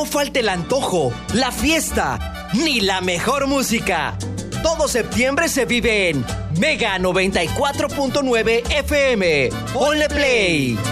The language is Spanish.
no falte el antojo, la fiesta, ni la mejor música. Todo septiembre se vive en Mega 94.9 FM. Ponle play.